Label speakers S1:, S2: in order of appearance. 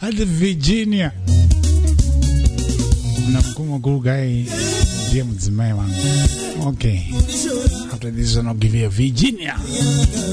S1: at Virginia. Na mkumo kugai ndiye mzimai wangu. Okay. After this one I'll give you Virginia.